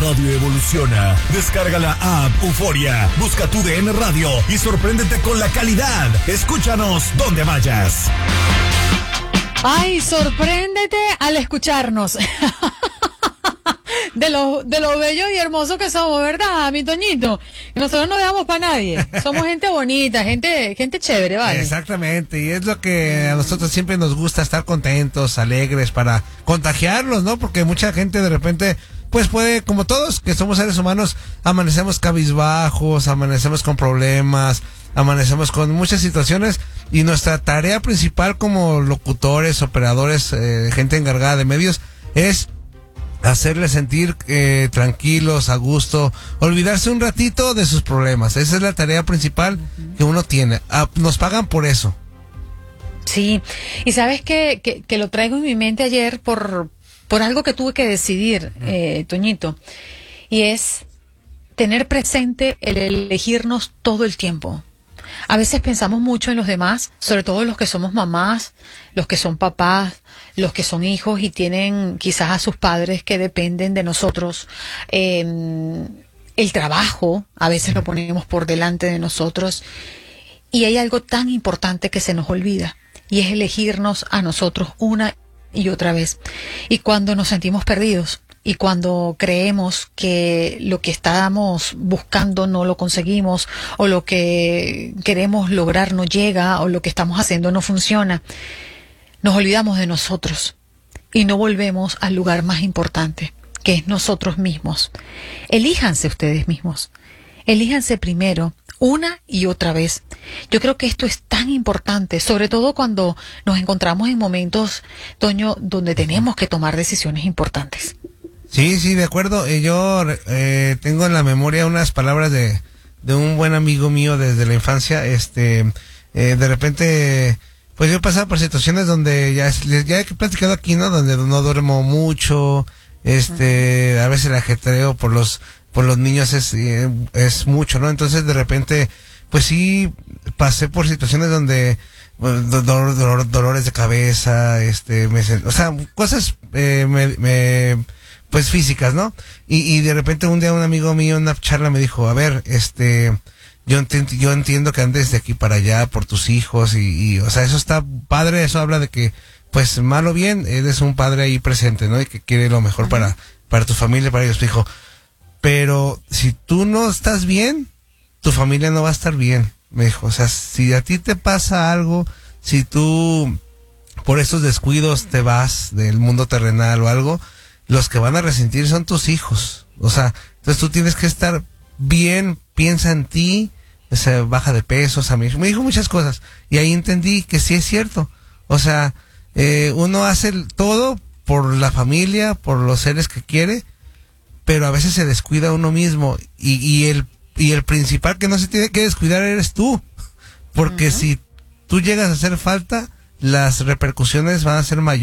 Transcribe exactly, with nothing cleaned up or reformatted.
radio evoluciona. Descarga la app Euforia, busca tu D N Radio y sorpréndete con la calidad. Escúchanos donde vayas. Ay, sorpréndete al escucharnos. De lo, de lo bello y hermoso que somos, ¿verdad, mi Toñito? Nosotros no dejamos para nadie. Somos gente bonita, gente, gente chévere, ¿vale? Exactamente, y es lo que a nosotros siempre nos gusta, estar contentos, alegres, para contagiarlos, ¿no? Porque mucha gente de repente, pues puede, como todos, que somos seres humanos, amanecemos cabizbajos, amanecemos con problemas, amanecemos con muchas situaciones, y nuestra tarea principal como locutores, operadores, eh, gente encargada de medios, es hacerles sentir eh, tranquilos, a gusto, olvidarse un ratito de sus problemas. Esa es la tarea principal uh-huh. que uno tiene. Ah, nos pagan por eso. Sí, y sabes que, que, que lo traigo en mi mente ayer por, por algo que tuve que decidir, uh-huh. eh, Toñito, y es tener presente el elegirnos todo el tiempo. A veces pensamos mucho en los demás, sobre todo los que somos mamás, los que son papás, los que son hijos y tienen quizás a sus padres que dependen de nosotros. Eh, el trabajo, a veces lo ponemos por delante de nosotros. Y hay algo tan importante que se nos olvida, y es elegirnos a nosotros una y otra vez. Y cuando nos sentimos perdidos, y cuando creemos que lo que estábamos buscando no lo conseguimos, o lo que queremos lograr no llega, o lo que estamos haciendo no funciona, nos olvidamos de nosotros y no volvemos al lugar más importante, que es nosotros mismos. Elíjanse ustedes mismos, elíjanse primero, una y otra vez. Yo creo que esto es tan importante, sobre todo cuando nos encontramos en momentos, Toño, donde tenemos que tomar decisiones importantes. Sí, sí, de acuerdo. Eh, yo eh, tengo en la memoria unas palabras de, de un buen amigo mío desde la infancia. Este, eh, de repente, pues yo he pasado por situaciones donde ya, ya he platicado aquí, ¿no? Donde no duermo mucho, este, a veces el ajetreo por los, por los niños es, eh, es mucho, ¿no? Entonces de repente, pues sí, pasé por situaciones donde bueno, dolor, dolor, dolores de cabeza, este, me, o sea, cosas, eh, me, me pues físicas, ¿no? Y, y de repente un día un amigo mío en una charla me dijo, a ver, este, yo, ent yo entiendo que andes de aquí para allá por tus hijos y, y, o sea, eso está padre, eso habla de que, pues, mal o bien, eres un padre ahí presente, ¿no? Y que quiere lo mejor para, para tu familia, para ellos. Me dijo, pero si tú no estás bien, tu familia no va a estar bien, me dijo. O sea, si a ti te pasa algo, si tú por esos descuidos te vas del mundo terrenal o algo, los que van a resentir son tus hijos. O sea, entonces tú tienes que estar bien, piensa en ti, o sea, baja de peso, o sea, me dijo, me dijo muchas cosas. Y ahí entendí que sí es cierto. O sea, eh, uno hace todo por la familia, por los seres que quiere, pero a veces se descuida uno mismo. Y, y, el, y el principal que no se tiene que descuidar eres tú. Porque uh-huh. si tú llegas a hacer falta, las repercusiones van a ser mayores.